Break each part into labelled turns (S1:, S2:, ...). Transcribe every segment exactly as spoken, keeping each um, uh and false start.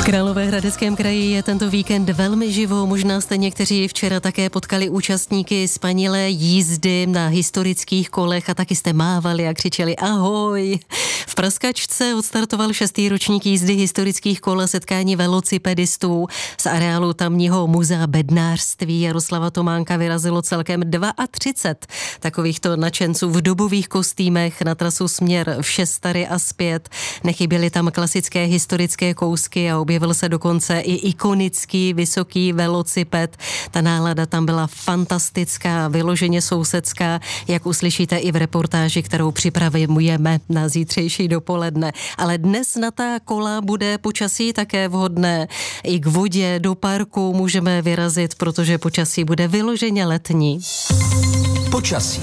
S1: Královéhradeckém kraji je tento víkend velmi živo. Možná jste někteří včera také potkali účastníky spanilé jízdy na historických kolech a taky jste mávali a křičeli ahoj. V Praskačce odstartoval šestý ročník jízdy historických kol a setkání velocipedistů. Z areálu tamního muzea bednářství Jaroslava Tománka vyrazilo celkem třicet dva takovýchto nadšenců v dobových kostýmech na trasu směr Všestary a zpět. Nechyběly tam klasické historické kousky a objevil se dokonce i ikonický vysoký velociped. Ta nálada tam byla fantastická, vyloženě sousedská, jak uslyšíte i v reportáži, kterou připravujeme na zítřejší dopoledne. Ale dnes na ta kola bude počasí také vhodné. I k vodě, do parku můžeme vyrazit, protože počasí bude vyloženě letní.
S2: Počasí.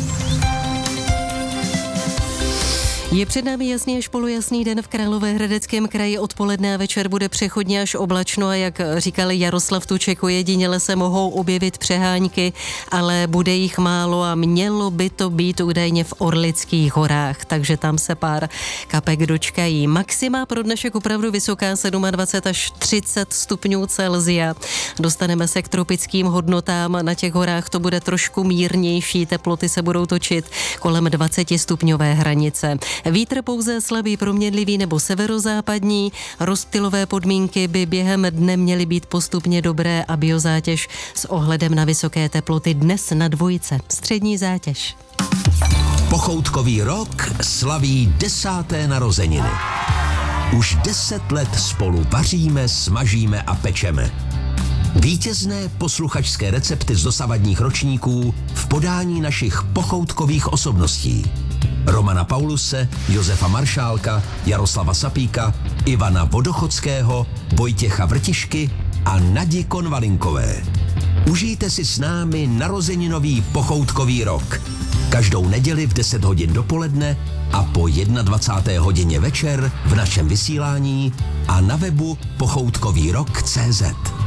S1: Je před námi jasný až polojasný den v Královéhradeckém kraji. Odpoledne a večer bude přechodně až oblačno a jak říkal Jaroslav Tuček, ojediněle se mohou objevit přehánky, ale bude jich málo a mělo by to být údajně v Orlických horách, takže tam se pár kapek dočkají. Maxima pro dnešek opravdu vysoká, dvacet sedm až třicet stupňů Celsia. Dostaneme se k tropickým hodnotám, na těch horách to bude trošku mírnější, teploty se budou točit kolem dvacetistupňové hranice. Vítr pouze slabý, proměnlivý nebo severozápadní. Rozptylové podmínky by během dne měly být postupně dobré a biozátěž s ohledem na vysoké teploty dnes na dvojce. Střední zátěž.
S2: Pochoutkový rok slaví desáté narozeniny. Už deset let spolu vaříme, smažíme a pečeme. Vítězné posluchačské recepty z dosavadních ročníků v podání našich pochoutkových osobností. Romana Pauluse, Josefa Maršálka, Jaroslava Sapíka, Ivana Vodochodského, Vojtěcha Vrtišky a Nadi Konvalinkové. Užijte si s námi narozeninový pochoutkový rok. Každou neděli v deset hodin dopoledne a po dvacáté jedné hodině večer v našem vysílání a na webu pochoutkový rok tečka cé zet.